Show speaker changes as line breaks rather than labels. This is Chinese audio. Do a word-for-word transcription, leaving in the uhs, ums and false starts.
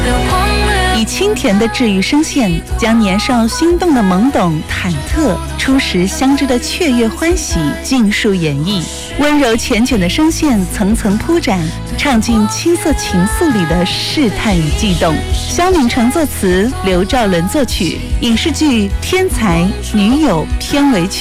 以清甜的治愈声线，将年少心动的懵懂、忐忑、初识相知的雀跃欢喜尽数演绎。温柔缱绻的声线层层铺展，唱尽青涩情愫里的试探与悸动。萧秉成作词，刘兆伦作曲，影视剧《天才女友》片尾曲。